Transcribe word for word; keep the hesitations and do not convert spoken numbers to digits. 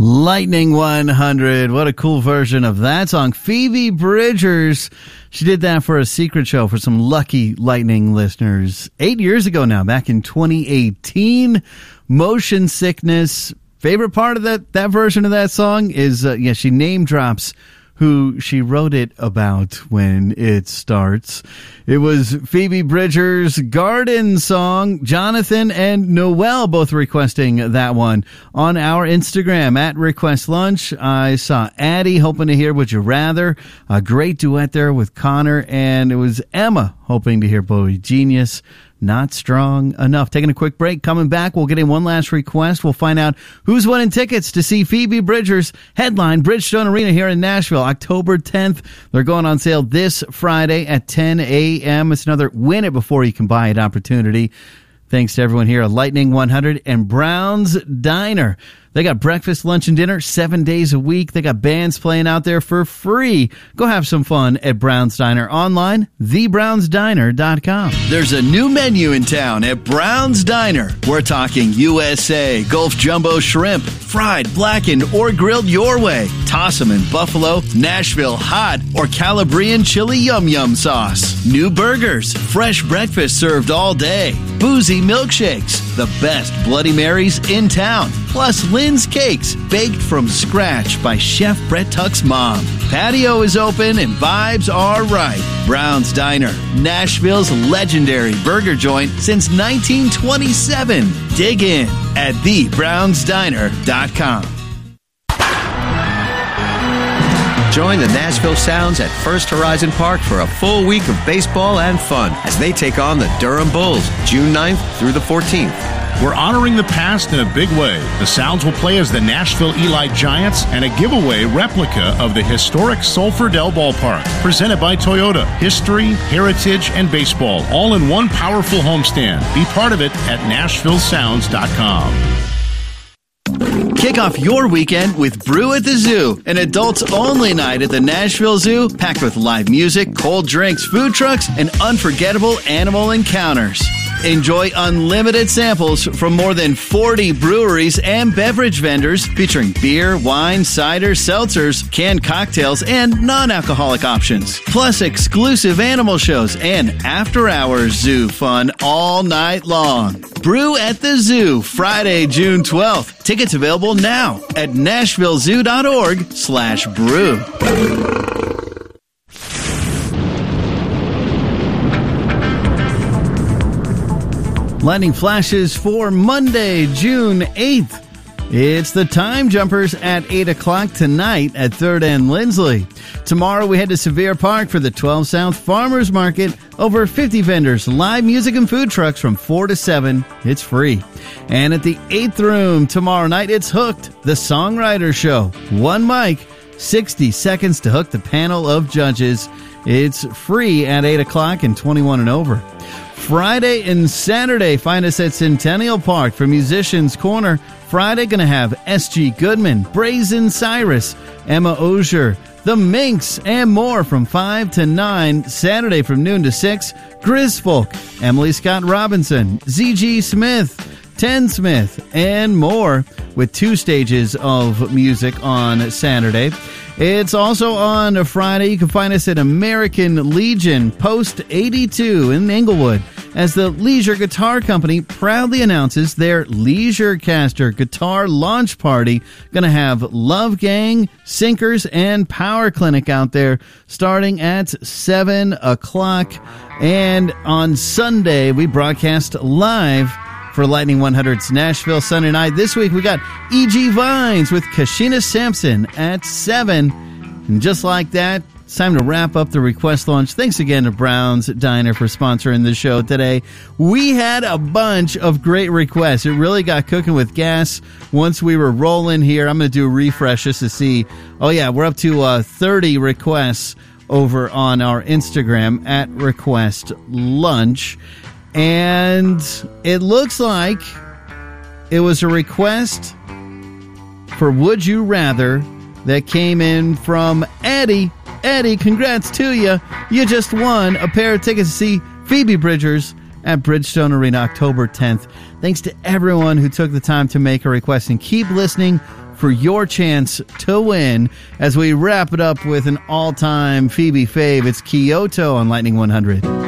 Lightning one hundred. What a cool version of that song. Phoebe Bridgers. She did that for a secret show for some lucky Lightning listeners. Eight years ago now, back in twenty eighteen. Motion Sickness. Favorite part of that, that version of that song is, uh, yeah, she name drops who she wrote it about when it starts. It was Phoebe Bridgers' Garden song. Jonathan and Noel both requesting that one on our Instagram at Request Lunch. I saw Addie hoping to hear Would You Rather. A great duet there with Connor. And it was Emma hoping to hear Bowie Genius. Not Strong Enough. Taking a quick break. Coming back, we'll get in one last request. We'll find out who's winning tickets to see Phoebe Bridgers headline Bridgestone Arena here in Nashville, October tenth. They're going on sale this Friday at ten a.m. It's another win it before you can buy it opportunity. Thanks to everyone here at Lightning one hundred and Brown's Diner. They got breakfast, lunch, and dinner seven days a week. They got bands playing out there for free. Go have some fun at Brown's Diner. Online, the browns diner dot com. There's a new menu in town at Brown's Diner. We're talking U S A, Gulf Jumbo Shrimp, fried, blackened, or grilled your way. Toss 'em in buffalo, Nashville hot, or Calabrian chili yum yum sauce. New burgers, fresh breakfast served all day. Boozy milkshakes, the best Bloody Marys in town. Plus Lynn's Cakes, baked from scratch by Chef Brett Tuck's mom. Patio is open and vibes are right. Brown's Diner, Nashville's legendary burger joint since nineteen twenty-seven. Dig in at the browns diner dot com. Join the Nashville Sounds at First Horizon Park for a full week of baseball and fun as they take on the Durham Bulls, June ninth through the fourteenth. We're honoring the past in a big way. The Sounds will play as the Nashville Eli Giants and a giveaway replica of the historic Sulphur Dell Ballpark. Presented by Toyota. History, heritage, and baseball all in one powerful homestand. Be part of it at nashville sounds dot com. Kick off your weekend with Brew at the Zoo, an adults-only night at the Nashville Zoo, packed with live music, cold drinks, food trucks, and unforgettable animal encounters. Enjoy unlimited samples from more than forty breweries and beverage vendors featuring beer, wine, cider, seltzers, canned cocktails, and non-alcoholic options. Plus exclusive animal shows and after-hours zoo fun all night long. Brew at the Zoo, Friday, June twelfth. Tickets available now at nashville zoo dot org slash brew. Lightning flashes for Monday, June eighth. It's the Time Jumpers at eight o'clock tonight at third and Lindsley. Tomorrow we head to Sevier Park for the twelve South Farmers Market. Over fifty vendors, live music and food trucks from four to seven. It's free. And at the eighth Room tomorrow night, it's Hooked, the Songwriter Show. One mic, sixty seconds to hook the panel of judges. It's free at eight o'clock and twenty-one and over. Friday and Saturday, find us at Centennial Park for Musicians Corner. Friday, going to have S G Goodman, Brazen Cyrus, Emma Osier, The Minx, and more from five to nine. Saturday from noon to six, Grisfolk, Emily Scott Robinson, Z G Smith, Ten Smith, and more, with two stages of music on Saturday. It's also on a Friday. You can find us at American Legion, Post eighty-two in Inglewood, as the Leisure Guitar Company proudly announces their Leisurecaster guitar launch party. Going to have Love Gang, Sinkers, and Power Clinic out there starting at seven o'clock. And on Sunday, we broadcast live for Lightning one hundred's Nashville Sunday night. This week, we got E G Vines with Kashina Sampson at seven. And just like that, it's time to wrap up the request launch. Thanks again to Brown's Diner for sponsoring the show today. We had a bunch of great requests. It really got cooking with gas once we were rolling here. I'm going to do a refresh just to see. Oh, yeah, we're up to uh, thirty requests over on our Instagram at Request Lunch. And it looks like it was a request for Would You Rather that came in from Eddie. Eddie, congrats to you. You just won a pair of tickets to see Phoebe Bridgers at Bridgestone Arena October tenth. Thanks to everyone who took the time to make a request, and keep listening for your chance to win as we wrap it up with an all-time Phoebe fave. It's Kyoto on Lightning one hundred.